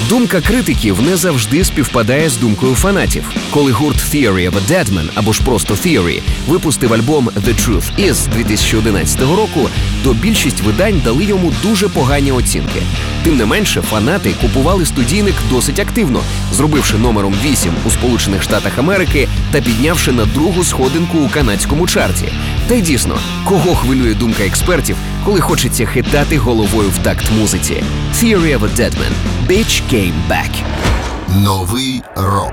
Думка критиків не завжди співпадає з думкою фанатів. Коли гурт Theory of a Deadman, або ж просто Theory, випустив альбом The Truth Is 2011 року, то більшість видань дали йому дуже погані оцінки. Тим не менше, фанати купували студійник досить активно, зробивши номером 8 у Сполучених Штатах Америки та піднявши на другу сходинку у канадському чарті. Та й дійсно, кого хвилює думка експертів, коли хочеться хитати головою в такт музиці? Theory of a Deadman. Bitch Came Back. Новий рок.